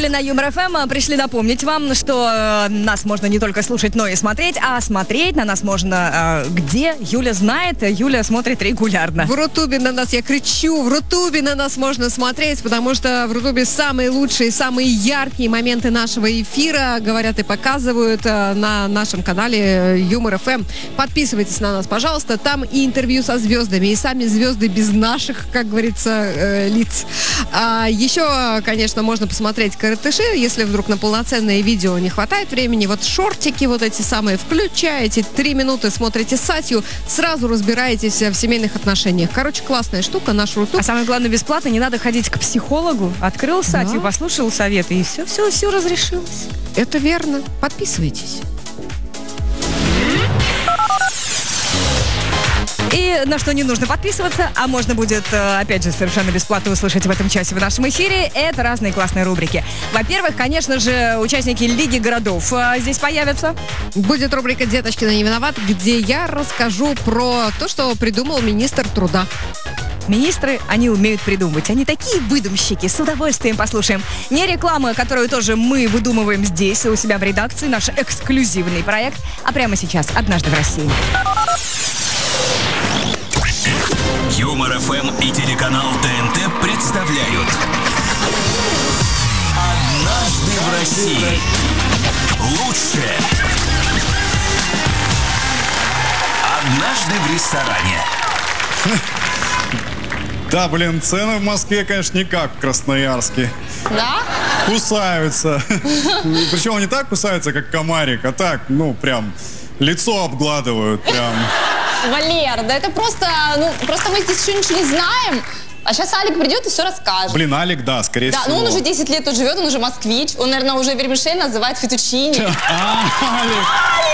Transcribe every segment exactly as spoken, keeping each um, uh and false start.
Юля на Юмор эф эм. Пришли напомнить вам, что э, нас можно не только слушать, но и смотреть. А смотреть на нас можно э, где? Юля знает, Юля смотрит регулярно. В Рутубе на нас, я кричу, в Рутубе на нас можно смотреть, потому что в Рутубе самые лучшие, самые яркие моменты нашего эфира говорят и показывают э, на нашем канале Юмор эф эм. Подписывайтесь на нас, пожалуйста. Там и интервью со звездами, и сами звезды без наших, как говорится, э, лиц. А еще, конечно, можно посмотреть коротыши, если вдруг на полноценное видео не хватает времени. Вот шортики вот эти самые включаете, три минуты смотрите Сатью, сразу разбираетесь в семейных отношениях. Короче, классная штука, наш Рутуб. А самое главное, бесплатно, не надо ходить к психологу. Открыл Сатью, да. Послушал советы, и все, все, все разрешилось. Это верно. Подписывайтесь. И на что не нужно подписываться, а можно будет, опять же, совершенно бесплатно услышать в этом часе в нашем эфире, это разные классные рубрики. Во-первых, конечно же, участники Лиги городов здесь появятся. Будет рубрика «Деточкина не виноват», где я расскажу про то, что придумал министр труда. Министры, они умеют придумывать. Они такие выдумщики. С удовольствием послушаем. Не реклама, которую тоже мы выдумываем здесь, у себя в редакции. Наш эксклюзивный проект. А прямо сейчас «Однажды в России». Юмор эф эм и телеканал тэ эн тэ представляют «Однажды в России». Лучшее. Однажды в ресторане. Да, блин, цены в Москве, конечно, не как в Красноярске. Да? Кусаются. Причем не так кусаются, как комарик, а так, ну, прям лицо обгладывают, прям. Валер, да это просто, ну, просто мы здесь еще ничего не знаем. А сейчас Алик придет и все расскажет. Блин, Алик, да, скорее да, всего. Да, ну он уже десять лет тут живет, он уже москвич. Он, наверное, уже вермишель называет фетучини. А, Алик!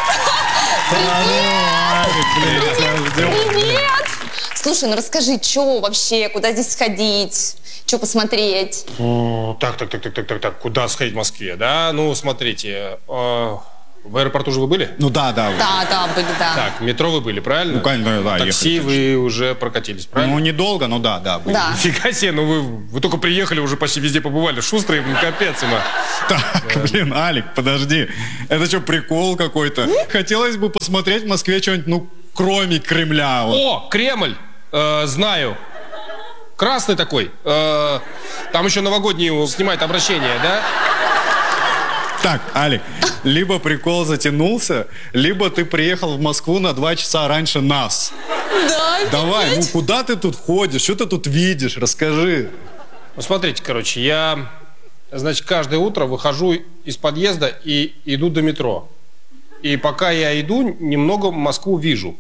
Привет! Привет! Слушай, ну расскажи, что вообще, куда здесь сходить, что посмотреть? О, так, так, так, так, так, так, так, куда сходить в Москве, да? Ну, смотрите, э, в аэропорту же вы были? Ну да, да. Да, да, были, да. Так, метро вы были, правильно? Ну, конечно, да. Такси ехали, вы уже прокатились, правильно? Ну, недолго, но да, да. Были. Да. Нифига себе, ну вы, вы только приехали, уже почти везде побывали. Шустрые, ну, капец ему. Так, да. Блин, Алик, подожди. Это что, прикол какой-то? Хотелось бы посмотреть в Москве что-нибудь, ну, кроме Кремля. Вот. О, Кремль! Э, знаю. Красный такой. Э, там еще новогодние снимают обращение, да? Так, Алик, либо прикол затянулся, либо ты приехал в Москву на два часа раньше нас. Да, Давай, опять? ну куда ты тут ходишь? Что ты тут видишь? Расскажи. Ну, смотрите, короче, я, значит, каждое утро выхожу из подъезда и иду до метро. И пока я иду, немного Москву вижу.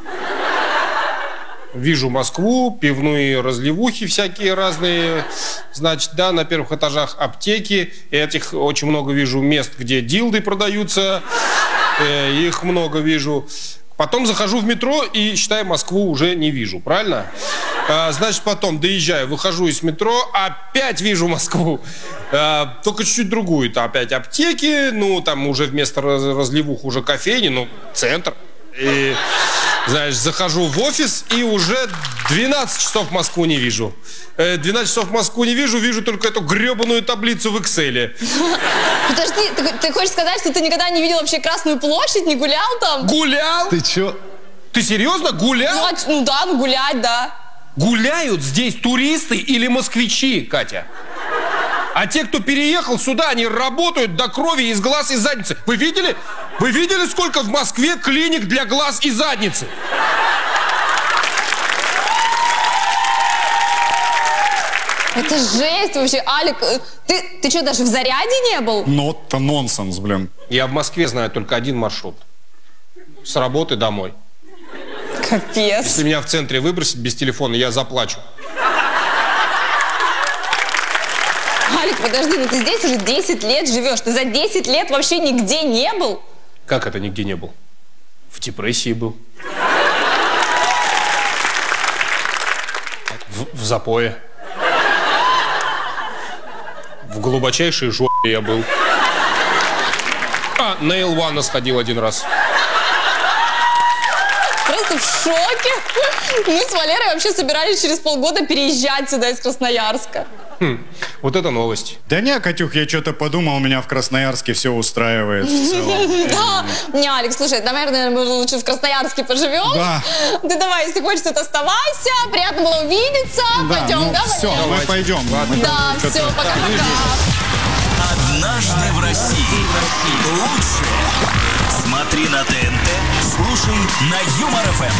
Вижу Москву, пивные разливухи всякие разные. Значит, да, на первых этажах аптеки. Этих очень много вижу мест, где дилды продаются. Э, их много вижу. Потом захожу в метро и, считай, Москву уже не вижу, правильно? А, значит, потом доезжаю, выхожу из метро, опять вижу Москву. А, только чуть-чуть другую. Это опять аптеки, ну, там уже вместо разливух уже кофейни, ну, центр. И... Знаешь, захожу в офис и уже двенадцать часов Москву не вижу. двенадцать часов Москву не вижу, вижу только эту гребаную таблицу в Excel. Подожди, ты, ты хочешь сказать, что ты никогда не видел вообще Красную площадь, не гулял там? Гулял? Ты чё? Ты серьезно гулял? Ну, а, ну да, ну гулять, да. Гуляют здесь туристы или москвичи, Катя? А те, кто переехал сюда, они работают до крови из глаз и задницы. Вы видели? Вы видели, сколько в Москве клиник для глаз и задницы? Это жесть вообще, Алик. Ты, ты что, даже в Заряде не был? Ну, это нонсенс, блин. Я в Москве знаю только один маршрут. С работы домой. Капец. Если меня в центре выбросить без телефона, я заплачу. Алик, подожди, ну ты здесь уже десять лет живешь. Ты за десять лет вообще нигде не был? Как это нигде не был? В депрессии был. В, в запое. В глубочайшей жопе я был. А, на Эл Вана сходил один раз. Просто в шоке. Мы с Валерой вообще собирались через полгода переезжать сюда из Красноярска. Хм, вот это новость. Да не, Катюх, я что-то подумал, меня в Красноярске все устраивает в целом. Да. Не, Алекс, слушай, давай, наверное, мы лучше в Красноярске поживем. Да. Ты давай, если хочешь, тут оставайся. Приятно было увидеться. Пойдем, ну да? все, мы Давайте. пойдем. Ладно. Мы Да, там все, что-то- пока-пока. Однажды в России. Лучшее. Смотри на ТНТ, слушай на Юмор ФМ.